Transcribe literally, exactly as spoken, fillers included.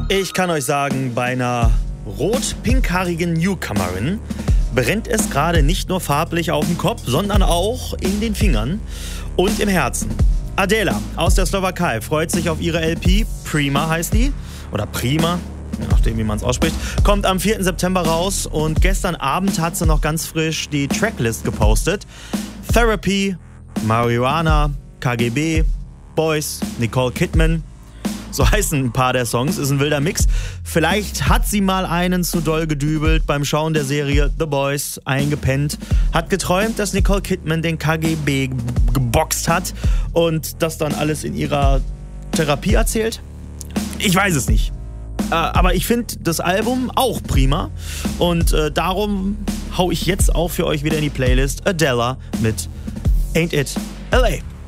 Ich kann euch sagen, bei einer rot-pinkhaarigen Newcomerin brennt es gerade nicht nur farblich auf dem Kopf, sondern auch in den Fingern und im Herzen. Adela aus der Slowakei freut sich auf ihre L P, Prima heißt die, oder Prima, je nachdem wie man es ausspricht, kommt am vierten September raus und gestern Abend hat sie noch ganz frisch die Tracklist gepostet. Therapy, Marijuana, K G B, Boys, Nicole Kidman. So heißen ein paar der Songs, ist ein wilder Mix. Vielleicht hat sie mal einen zu doll gedübelt beim Schauen der Serie The Boys, eingepennt, hat geträumt, dass Nicole Kidman den K G B geboxt hat und das dann alles in ihrer Therapie erzählt. Ich weiß es nicht. Äh, aber ich finde das Album auch prima und äh, darum hau ich jetzt auch für euch wieder in die Playlist Adela mit Ain't It L A.